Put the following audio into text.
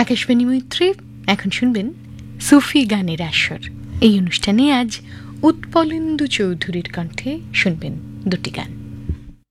আকাশবাণী মৈত্রী। এখন শুনবেন সুফি গানের আসর। এই অনুষ্ঠানে আজ উৎপলেন্দু চৌধুরীর কণ্ঠে শুনবেন দুটি গান।